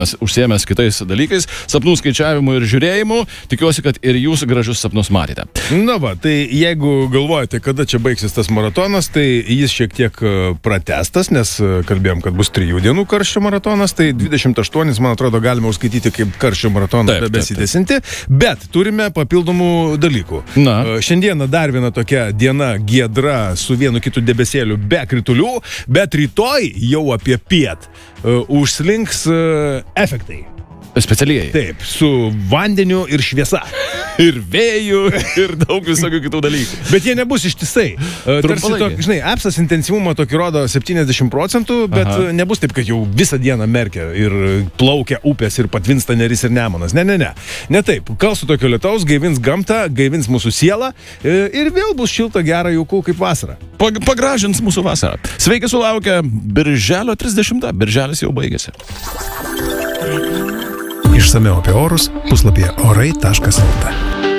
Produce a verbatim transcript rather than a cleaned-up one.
užsiėmęs kitais dalykais, sapnų skaičiavimu ir žiūrėjimu. Tikiuosi, kad ir jūs gražius sapnus matėte. Na va, tai jeigu galvojate, kada čia baigsis tas maratonas, tai jis šiek tiek pratęstas, nes kalbėjom, kad bus trijų dienų karščio maratonas, tai dvidešimt aštuonis, man atrodo, galima užskaityti kaip karščio maratoną besitęsinti, bet turime papildomų dalykų. Na. Šiandieną dar viena tokia diena giedra su vienu kitu debesėliu be kritulių, bet rytoj jau apie piet uh, užslinks uh, efektai. Specialieji. Taip, su vandeniu ir šviesa. Ir vėjų, ir daug visokių kitų dalykų. Bet jie nebus ištisai. Tarsi, to, žinai, apsas intensyvumą tokį rodo septyniasdešimt procentų, bet Aha. nebus taip, kad jau visą dieną merkia ir plaukia upės ir patvinsta Neris ir Nemunas. Ne, ne, ne. Ne taip. Kalsu tokio lietaus, gaivins gamtą, gaivins mūsų sielą ir vėl bus šilta, gera, jauku kaip vasara. Pagražins mūsų vasarą. Sveiki sulaukę birželio trisdešimtą. Birželis jau baigėsi. Išsamiau apie orus puslapyje orai taškas lt.